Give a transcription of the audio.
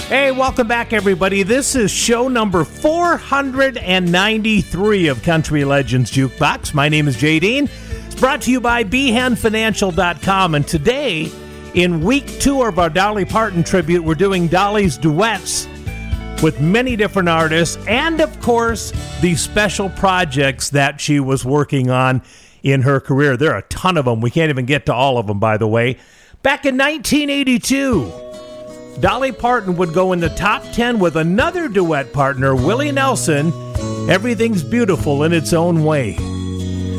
Hey, welcome back, everybody. This is show number 493 of Country Legends Jukebox. My name is Jay Dean. It's brought to you by BehanFinancial.com. And today, in week 2 of our Dolly Parton tribute, we're doing Dolly's duets with many different artists and, of course, the special projects that she was working on in her career. There are a ton of them. We can't even get to all of them, by the way. Back in 1982, Dolly Parton would go in the top 10 with another duet partner, Willie Nelson. Everything's Beautiful in Its Own Way.